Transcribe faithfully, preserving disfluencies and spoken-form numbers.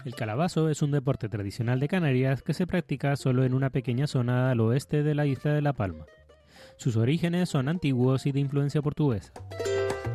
El calabazo es un deporte tradicional de Canarias que se practica solo en una pequeña zona al oeste de la isla de La Palma. Sus orígenes son antiguos y de influencia portuguesa.